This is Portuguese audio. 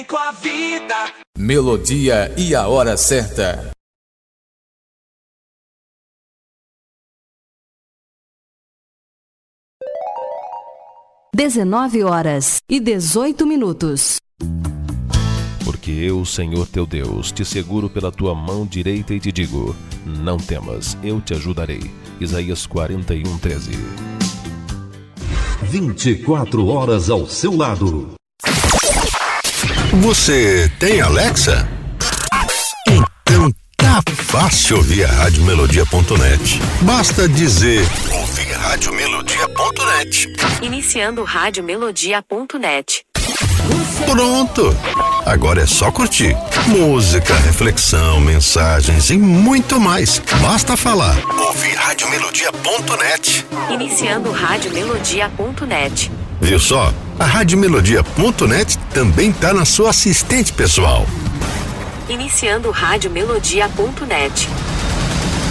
Com a vida. Melodia e a hora certa. 19h18. Porque eu, Senhor teu Deus, te seguro pela tua mão direita e te digo: não temas, eu te ajudarei. Isaías 41:13. 24 horas ao seu lado. Você tem Alexa? Então tá fácil ouvir a Radiomelodia.net. Basta dizer: ouvir Radiomelodia.net. Iniciando Radiomelodia.net. Pronto! Agora é só curtir. Música, reflexão, mensagens e muito mais. Basta falar: ouvir Radiomelodia.net. Iniciando Radiomelodia.net. Viu só? A Radiomelodia.net também tá na sua assistente pessoal. Iniciando Radiomelodia.net.